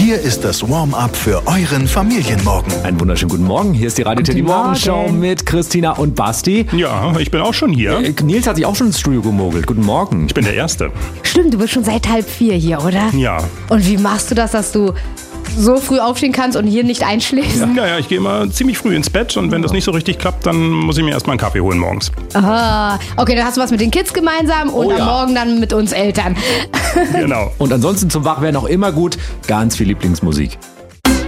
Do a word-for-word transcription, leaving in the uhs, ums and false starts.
Hier ist das Warm-up für euren Familienmorgen. Einen wunderschönen guten Morgen. Hier ist die Radio Teddy Morgenshow mit Christina und Basti. Ja, ich bin auch schon hier. Äh, Nils hat sich auch schon ins Studio gemogelt. Guten Morgen. Ich bin der Erste. Stimmt, du bist schon seit halb vier hier, oder? Ja. Und wie machst du das, dass du so früh aufstehen kannst und hier nicht einschläfst? Ja, ja, ja, ich gehe immer ziemlich früh ins Bett und wenn das nicht so richtig klappt, dann muss ich mir erstmal einen Kaffee holen morgens. Ah, okay, dann hast du was mit den Kids gemeinsam und Oh ja. am Morgen dann mit uns Eltern. Genau. Und ansonsten zum Wachwerden auch immer gut. Ganz viel Lieblingsmusik.